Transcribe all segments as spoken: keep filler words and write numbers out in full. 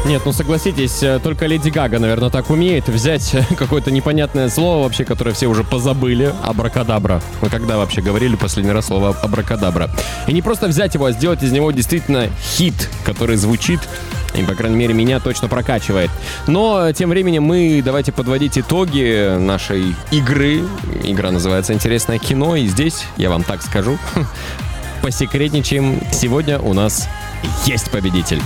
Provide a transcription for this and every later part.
Нет, ну согласитесь, только Леди Гага, наверное, так умеет взять какое-то непонятное слово вообще, которое все уже позабыли. Абракадабра. Мы когда вообще говорили последний раз слово абракадабра? И не просто взять его, а сделать из него действительно хит, который звучит и, по крайней мере, меня точно прокачивает. Но тем временем мы давайте подводить итоги нашей игры. Игра называется «Интересное кино», и здесь, я вам так скажу, посекретничаем. Сегодня у нас есть победитель.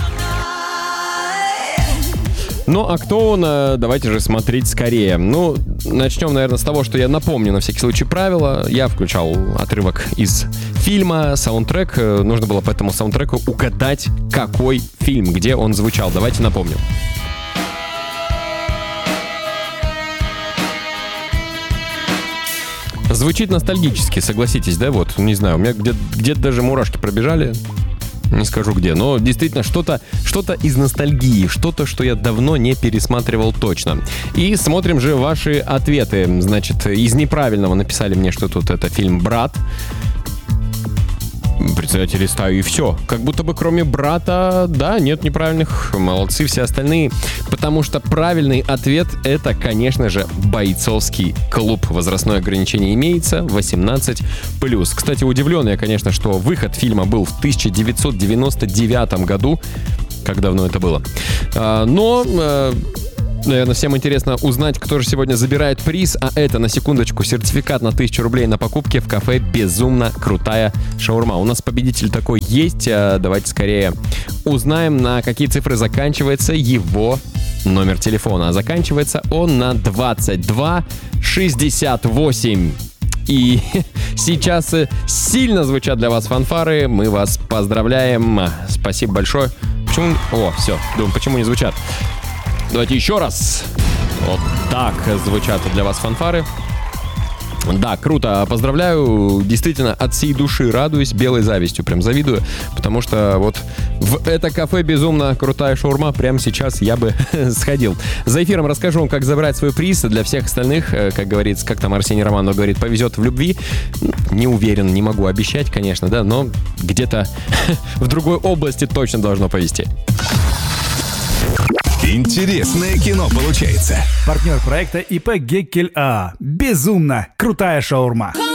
Ну, а кто он? Давайте же смотреть скорее. Ну, начнем, наверное, с того, что я напомню на всякий случай правила. Я включал отрывок из фильма, саундтрек. Нужно было по этому саундтреку угадать, какой фильм, где он звучал. Давайте напомню. Звучит ностальгически, согласитесь, да? Вот, не знаю, у меня где- где-то даже мурашки пробежали. Не скажу где, но действительно что-то, что-то из ностальгии, что-то, что я давно не пересматривал точно. И смотрим же ваши ответы. Значит, из неправильного написали мне, что тут это фильм «Брат». Представляете, листаю, и все. Как будто бы кроме «Брата», да, нет неправильных. Молодцы все остальные. Потому что правильный ответ — это, конечно же, «Бойцовский клуб». Возрастное ограничение имеется, восемнадцать плюс. Кстати, удивлен я, конечно, что выход фильма был в тысяча девятьсот девяносто девятом году. Как давно это было. А, но... А, наверное, всем интересно узнать, кто же сегодня забирает приз. А это, на секундочку, сертификат на тысячу рублей на покупки в кафе «Безумно крутая шаурма». У нас победитель такой есть. Давайте скорее узнаем, на какие цифры заканчивается его номер телефона. А заканчивается он на двадцать два шестьдесят восемь. И сейчас сильно звучат для вас фанфары. Мы вас поздравляем. Спасибо большое. Почему... О, все. Думаю, почему не звучат? Давайте еще раз. Вот так звучат для вас фанфары. Да, круто, поздравляю. Действительно, от всей души радуюсь, белой завистью прям завидую. Потому что вот в это кафе «Безумно крутая шаурма» прямо сейчас я бы сходил. За эфиром расскажу вам, как забрать свой приз. Для всех остальных, как говорится, как там Арсений Романов говорит, повезет в любви. Не уверен, не могу обещать, конечно, да, но где-то в другой области точно должно повезти. Интересное кино получается. Партнер проекта ИП «Геккель АА». Безумно крутая шаурма.